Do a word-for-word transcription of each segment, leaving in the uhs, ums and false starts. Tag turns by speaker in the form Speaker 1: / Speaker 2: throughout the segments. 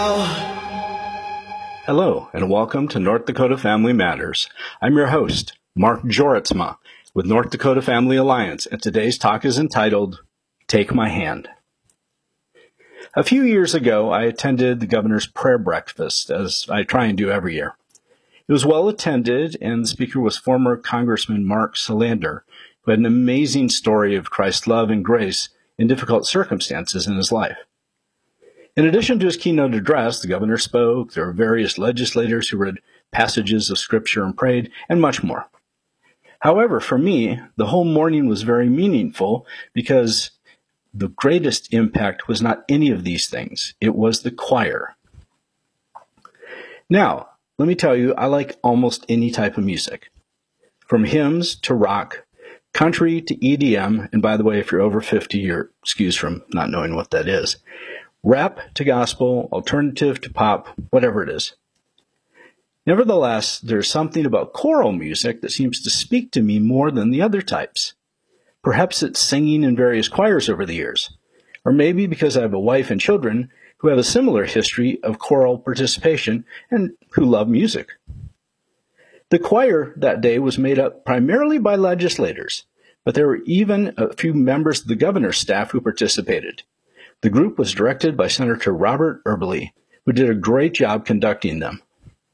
Speaker 1: Hello, and welcome to North Dakota Family Matters. I'm your host, Mark Joritzma, with North Dakota Family Alliance, and today's talk is entitled, Take My Hand. A few years ago, I attended the governor's prayer breakfast, as I try and do every year. It was well attended, and the speaker was former Congressman Mark Selander, who had an amazing story of Christ's love and grace in difficult circumstances in his life. In addition to his keynote address, the governor spoke, there were various legislators who read passages of Scripture and prayed, and much more. However, for me, the whole morning was very meaningful because the greatest impact was not any of these things. It was the choir. Now, let me tell you, I like almost any type of music, from hymns to rock, country to E D M, and by the way, if you're over fifty, you're excused from not knowing what that is. Rap to gospel, alternative to pop, whatever it is. Nevertheless, there's something about choral music that seems to speak to me more than the other types. Perhaps it's singing in various choirs over the years, or maybe because I have a wife and children who have a similar history of choral participation and who love music. The choir that day was made up primarily by legislators, but there were even a few members of the governor's staff who participated. The group was directed by Senator Robert Erbely, who did a great job conducting them.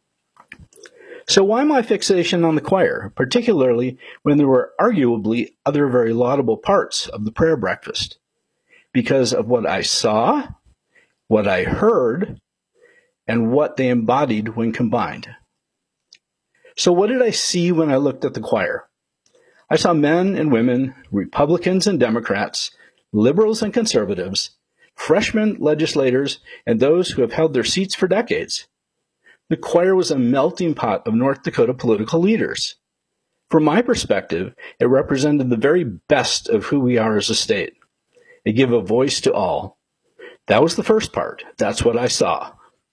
Speaker 1: So why my fixation on the choir, particularly when there were arguably other very laudable parts of the prayer breakfast? Because of what I saw, what I heard, and what they embodied when combined. So what did I see when I looked at the choir? I saw men and women, Republicans and Democrats, liberals and conservatives, freshmen legislators, and those who have held their seats for decades. The choir was a melting pot of North Dakota political leaders. From my perspective, it represented the very best of who we are as a state. It gave a voice to all. That was the first part. That's what I saw.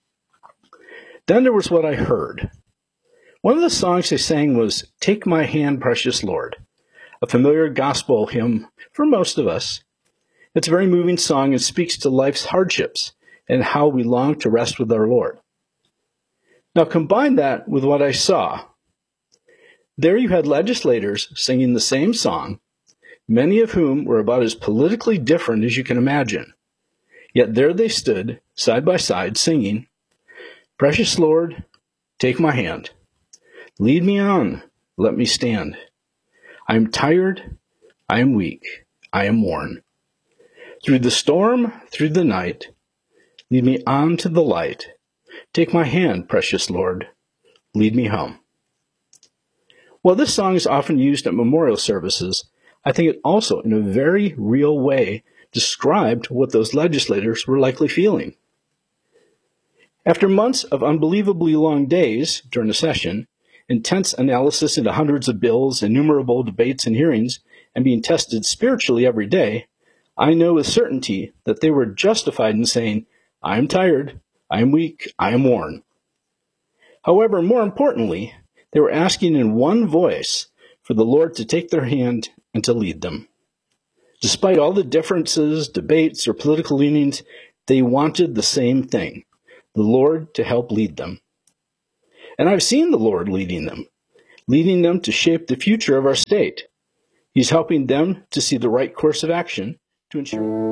Speaker 1: Then there was what I heard. One of the songs they sang was Take My Hand, Precious Lord, a familiar gospel hymn for most of us. It's a very moving song and speaks to life's hardships and how we long to rest with our Lord. Now combine that with what I saw. There you had legislators singing the same song, many of whom were about as politically different as you can imagine. Yet there they stood, side by side, singing, Precious Lord, take my hand. Lead me on, let me stand. I am tired, I am weak, I am worn. Through the storm, through the night, lead me on to the light. Take my hand, precious Lord, lead me home. While this song is often used at memorial services, I think it also, in a very real way, described what those legislators were likely feeling. After months of unbelievably long days during a session, intense analysis into hundreds of bills, innumerable debates and hearings, and being tested spiritually every day, I know with certainty that they were justified in saying, I am tired, I am weak, I am worn. However, more importantly, they were asking in one voice for the Lord to take their hand and to lead them. Despite all the differences, debates, or political leanings, they wanted the same thing, the Lord to help lead them. And I've seen the Lord leading them, leading them to shape the future of our state. He's helping them to see the right course of action to ensure